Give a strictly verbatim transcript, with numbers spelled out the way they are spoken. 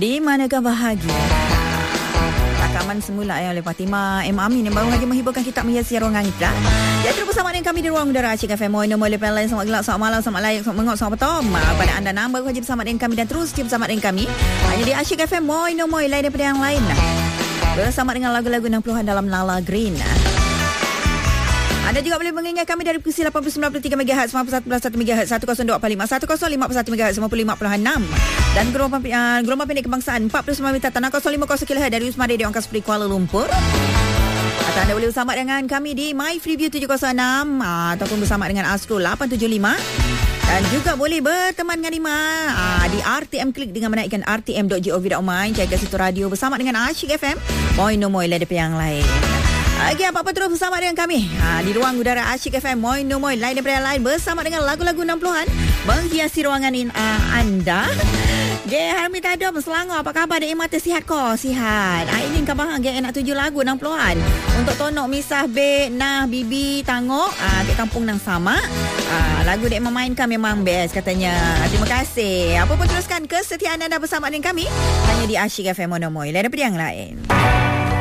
Di manakah bahagia? Rakaman semula ya, oleh Fatimah M. Amin yang baru lagi menghiburkan kitab menghiasi ruangan kita. Ya, terus bersama dengan kami di ruang udara Asyik F M. Mohon nombor lepas lain. Selamat gelap, selamat malam, selamat layak, selamat mengok, selamat petang. Pada anda enam baru saja bersama dengan kami dan terus bersama dengan kami hanya di Asyik F M. Mohon nombor lain daripada yang lain. Bersama dengan lagu-lagu enam puluhan dalam Nala Green. Anda juga boleh mengingat kami dari frekuensi lapan puluh sembilan puluh tiga megahertz, sembilan puluh satu perpuluhan satu megahertz, seratus dua puluh lima, seratus lima puluh satu megahertz, sembilan puluh lima perpuluhan enam dan gelombang uh, gelombang pendek kebangsaan empat puluh sembilan meter tanah kosong lima puluh kilohertz dari Wisma Radio Angkasa Puri Kuala Lumpur. Atau anda boleh bersama dengan kami di My Freeview tujuh kosong enam uh, ataupun bersama dengan Astro lapan tujuh lima. Dan juga boleh berteman dengan Ima uh, di R T M Klik dengan menaikkan r t m dot gov dot my. Jaga situ radio bersama dengan Asyik F M. Moi no moi daripada yang lain. Okey, apa-apa terus bersama dengan kami ha, di ruang udara Asyik F M. Moi no moi lain daripada yang lain bersama dengan lagu-lagu enam puluhan menghiasi ruangan in, uh, anda. Gaya Harmi Tadom Selangor, apa khabar? Dek Mata sihat ko? Sihat. Ha, ini khabar gaya nak tujuh lagu enam puluhan untuk Tonok Misah Bek Nah Bibi Tangok ah uh, kampung nang sama. Ah, lagu Dek memainkan memang best katanya. Terima kasih. Apa pun teruskan kesetiaan anda bersama dengan kami hanya di Asyik F M. Moi no moi lain daripada yang lain.